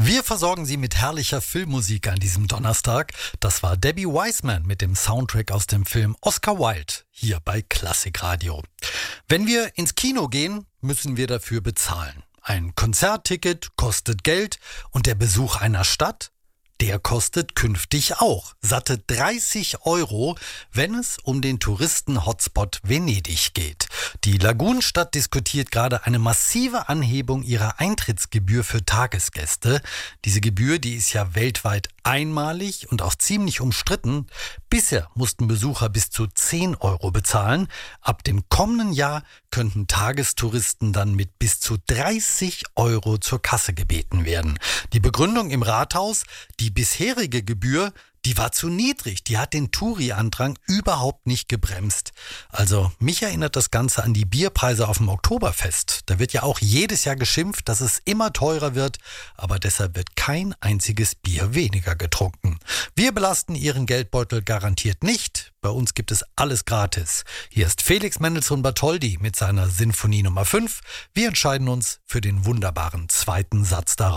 Wir versorgen Sie mit herrlicher Filmmusik an diesem Donnerstag. Das war Debbie Wiseman mit dem Soundtrack aus dem Film Oscar Wilde hier bei Klassikradio. Wenn wir ins Kino gehen, müssen wir dafür bezahlen. Ein Konzertticket kostet Geld und der Besuch einer Stadt, der kostet künftig auch satte 30 €, wenn es um den Touristen-Hotspot Venedig geht. Die Lagunenstadt diskutiert gerade eine massive Anhebung ihrer Eintrittsgebühr für Tagesgäste. Diese Gebühr, die ist ja weltweit einmalig und auch ziemlich umstritten. Bisher mussten Besucher bis zu 10 € bezahlen. Ab dem kommenden Jahr könnten Tagestouristen dann mit bis zu 30 € zur Kasse gebeten werden. Die Begründung im Rathaus: die bisherige Gebühr, die war zu niedrig. Die hat den Touri-Andrang überhaupt nicht gebremst. Also mich erinnert das Ganze an die Bierpreise auf dem Oktoberfest. Da wird ja auch jedes Jahr geschimpft, dass es immer teurer wird. Aber deshalb wird kein einziges Bier weniger getrunken. Wir belasten Ihren Geldbeutel garantiert nicht. Bei uns gibt es alles gratis. Hier ist Felix Mendelssohn Bartholdy mit seiner Sinfonie Nummer 5. Wir entscheiden uns für den wunderbaren zweiten Satz daraus.